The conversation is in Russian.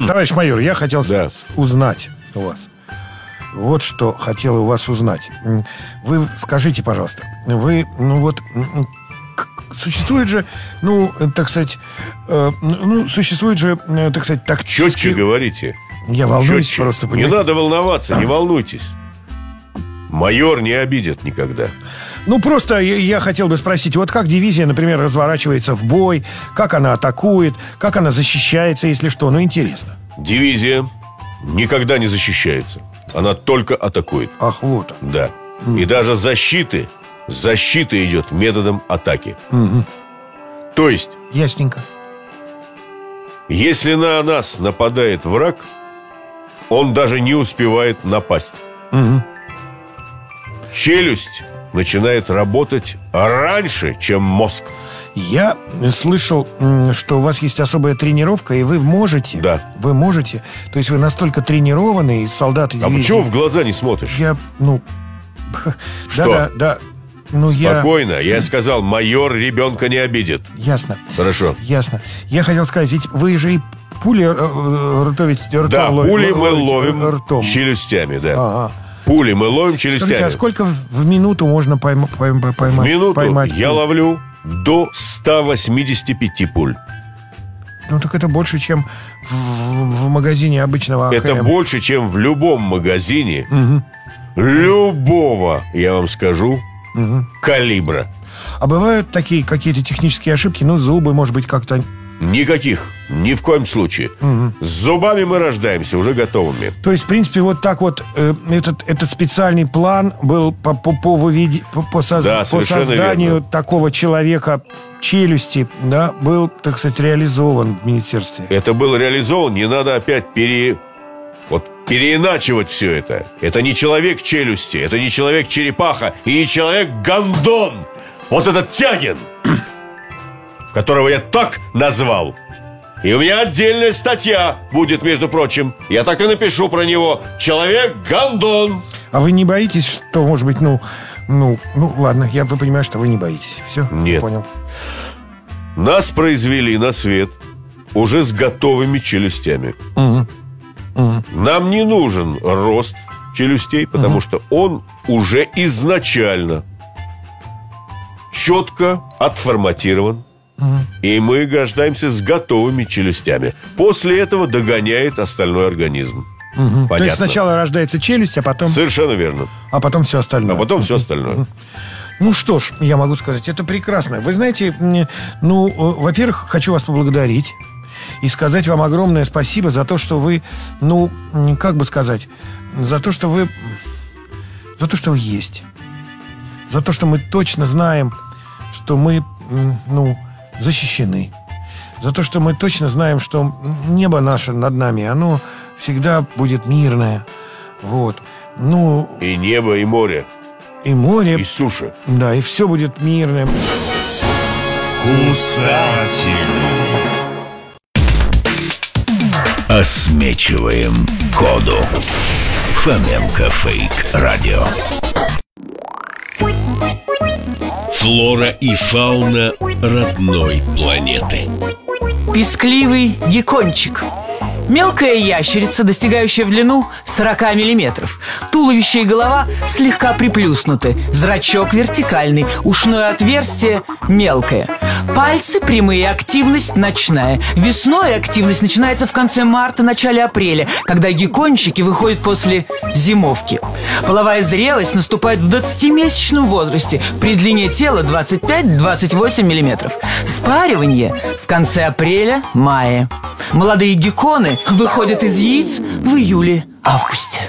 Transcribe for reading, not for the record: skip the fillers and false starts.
Товарищ майор, я хотел узнать у вас. Вот что хотел у вас узнать. Вы скажите, пожалуйста, вы, существует же, так сказать, тактически... Четче говорите. Я волнуюсь Четче. просто, Не понимаете? надо волноваться, не волнуйтесь. Майор не обидит никогда. Просто я хотел бы спросить, вот как дивизия, например, разворачивается в бой, как она атакует, как она защищается, если что, интересно. Дивизия никогда не защищается. Она только атакует. Ах, вот он. Да. И даже защита идет методом атаки. То есть, Ясненько. если на нас нападает враг, он даже не успевает напасть. Челюсть начинает работать раньше, чем мозг. Я слышал, что у вас есть особая тренировка, и вы можете. Да. Вы можете. То есть вы настолько тренированные солдаты. А почему в глаза не смотришь? Что? Да. Спокойно, я сказал, майор ребенка не обидит. Ясно. Хорошо. Ясно. Я хотел сказать, ведь вы же и пули ртом. Да, пули мы ловим ртом. челюстями, да. Ага. Пули мы ловим челюстями. Скажите, а сколько в минуту можно поймать? В минуту поймать я пуль? ловлю до 185 пуль. Так это больше, чем в магазине обычного АКМ. Это больше, чем в любом магазине любого, я вам скажу, калибра. А бывают такие какие-то технические ошибки? Зубы, может быть, как-то... Никаких, ни в коем случае. С зубами мы рождаемся уже готовыми. То есть, в принципе, вот так вот этот специальный план был по созданию верно. такого человека челюсти, да, был, так сказать, реализован в министерстве. Это было реализовано, не надо опять переиначивать все это. Это не человек челюсти, это не человек черепаха и не человек гондон. Вот этот Тягин, которого я так назвал. И у меня отдельная статья будет, между прочим. Я так и напишу про него. Человек-гондон. А вы не боитесь, что, может быть, ладно, вы понимаете, что вы не боитесь. Все, Нет. Понял. Нас произвели на свет уже с готовыми челюстями. Нам не нужен рост челюстей, потому что он уже изначально четко отформатирован. И мы рождаемся с готовыми челюстями. После этого догоняет остальной организм. Понятно? То есть сначала рождается челюсть, а потом... Совершенно верно. А потом все остальное. А потом все остальное. Что ж, я могу сказать, это прекрасно. Вы знаете, во-первых, хочу вас поблагодарить и сказать вам огромное спасибо за то, что вы, за то, что вы есть. За то, что мы точно знаем, что мы, защищены. За то, что мы точно знаем, что небо наше над нами, оно всегда будет мирное. Вот. И небо, и море. И море. И суша. Да, и все будет мирное. Кусатели. Осмечиваем коду. Фоменко Фейк Радио. Флора и фауна родной планеты. Пискливый геккончик. Мелкая ящерица, достигающая в длину 40 миллиметров. Туловище и голова слегка приплюснуты. Зрачок вертикальный, ушное отверстие мелкое. Пальцы прямые, активность ночная. Весной активность начинается в конце марта, начале апреля, когда геккончики выходят после зимовки. Половая зрелость наступает в 20-месячном возрасте при длине тела 25-28 миллиметров. Спаривание в конце апреля-мая. Молодые гекконы выходят из яиц в июле-августе.